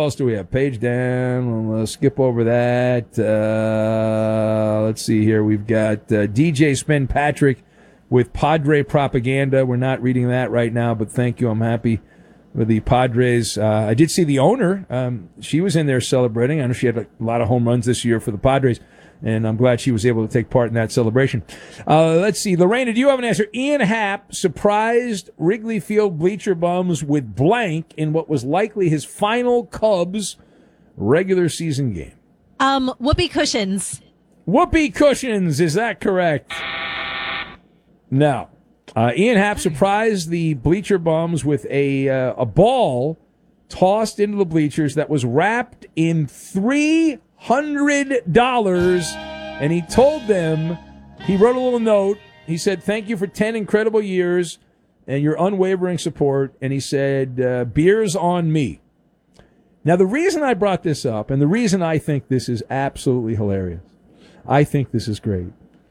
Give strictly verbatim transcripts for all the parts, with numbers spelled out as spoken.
else do we have? Page down. Let's skip over that. Uh, let's see here. We've got uh, D J Spin Patrick with Padre propaganda. We're not reading that right now, but thank you. I'm happy with the Padres. Uh, I did see the owner. Um, she was in there celebrating. I know she had a lot of home runs this year for the Padres, and I'm glad she was able to take part in that celebration. Uh, let's see. Lorena, do you have an answer? Ian Happ surprised Wrigley Field bleacher bums with blank in what was likely his final Cubs regular season game. Um, whoopee cushions. Whoopee cushions. Is that correct? No. Uh, Ian Happ surprised the bleacher bums with a uh, a ball tossed into the bleachers that was wrapped in three hundred dollars, and he told them, he wrote a little note. He said, thank you for ten incredible years and your unwavering support, and he said, uh, beers on me. Now, the reason I brought this up, and the reason I think this is absolutely hilarious, I think this is great.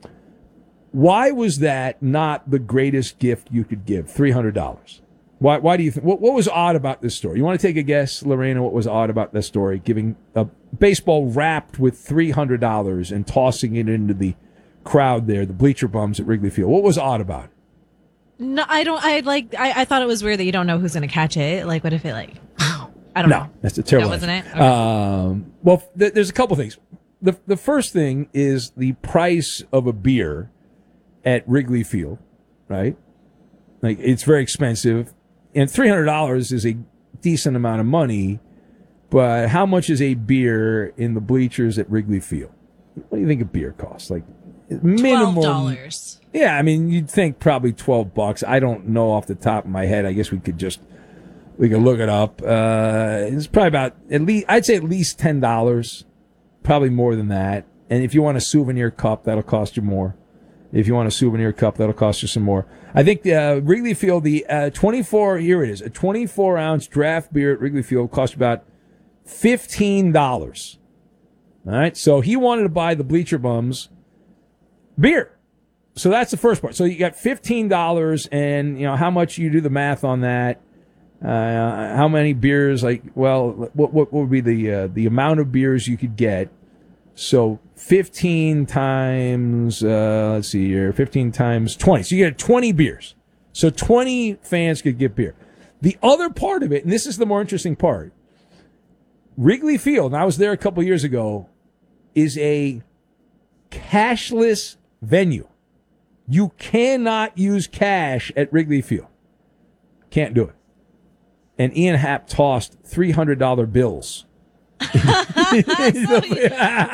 Why was that not the greatest gift you could give? three hundred dollars. Why, why do you think? What, what was odd about this story? You want to take a guess, Lorena, what was odd about this story? Giving a baseball wrapped with three hundred dollars and tossing it into the crowd there, the bleacher bums at Wrigley Field. What was odd about it? No, I don't. I like. I, I thought it was weird that you don't know who's going to catch it. Like, what if it like? I don't no, know. That's a terrible. That wasn't it. Okay. Um, well, th- there's a couple things. The the first thing is the price of a beer at Wrigley Field, right? Like, it's very expensive. And three hundred dollars is a decent amount of money, but how much is a beer in the bleachers at Wrigley Field? What do you think a beer costs? Like, minimum. twelve dollars. Yeah, I mean, you'd think probably twelve bucks. I don't know off the top of my head. I guess we could just, we could look it up. Uh, it's probably about, at least, I'd say at least ten dollars. Probably more than that. And if you want a souvenir cup, that'll cost you more. If you want a souvenir cup, that'll cost you some more. I think uh, Wrigley Field, the uh, twenty-four, here it is, a twenty-four ounce draft beer at Wrigley Field costs about fifteen dollars. All right, so he wanted to buy the bleacher bums beer. So that's the first part. So you got fifteen dollars, and you know how much you do the math on that. Uh, how many beers? Like, well, what what would be the uh, the amount of beers you could get? So fifteen times, uh, let's see here, fifteen times twenty. So you get twenty beers. So twenty fans could get beer. The other part of it, and this is the more interesting part, Wrigley Field, and I was there a couple years ago, is a cashless venue. You cannot use cash at Wrigley Field. Can't do it. And Ian Happ tossed three hundred dollars bills. so he,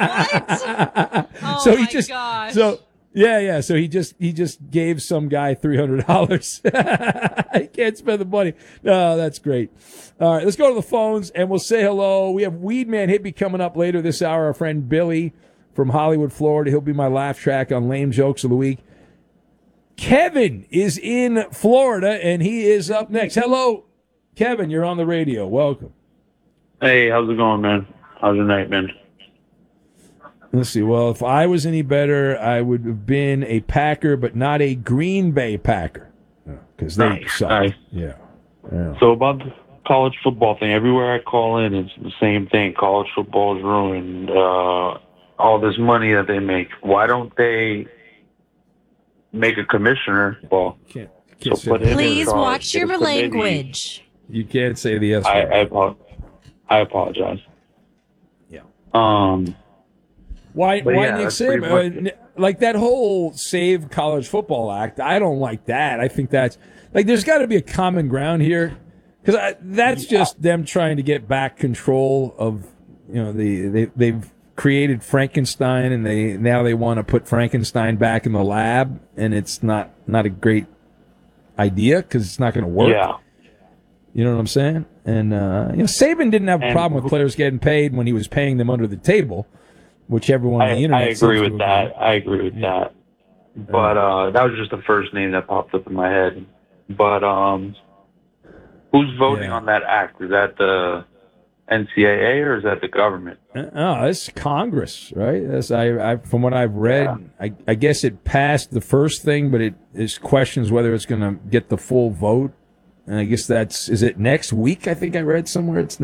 oh so he my just gosh. so yeah yeah so he just he just gave some guy three hundred dollars. He can't spend the money. No, that's great. All right, let's go to the phones and we'll say hello. We have Weedman Hippie coming up later this hour. Our friend Billy from Hollywood, Florida. He'll be my laugh track on Lame Jokes of the Week. Kevin is in Florida and he is up next. Hello, Kevin. You're on the radio. Welcome. Hey, how's it going, man? How's your night, man? Let's see. Well, if I was any better, I would have been a Packer, but not a Green Bay Packer, because they Nice, suck. nice. Yeah. yeah. So about the college football thing, everywhere I call in, it's the same thing. College football is ruined. Uh, all this money that they make. Why don't they make a commissioner? Well, Can't, can't so put him in Please charge, watch get your a committee. language. You can't say the S I, word. I, apo- I apologize. Yeah. Um. Why? But Why yeah, Nick that's Saban? pretty Uh, much n- like that whole Save College Football Act. I don't like that. I think that's like there's got to be a common ground here, because that's Yeah. just them trying to get back control of you know the they they've created Frankenstein and they now they want to put Frankenstein back in the lab, and it's not not a great idea because it's not going to work. Yeah. You know what I'm saying? And uh, you know, Saban didn't have a And- problem with players getting paid when he was paying them under the table, which everyone on the I, internet I agree seems to with that. I agree with Yeah. that. But uh, that was just the first name that popped up in my head. But um, who's voting Yeah. on that act? Is that the N C double A or is that the government? Oh, it's Congress, right? That's I, I from what I've read. Yeah. I, I guess it passed the first thing, but it is questions whether it's going to get the full vote. And I guess that's is it next week? I think I read somewhere it's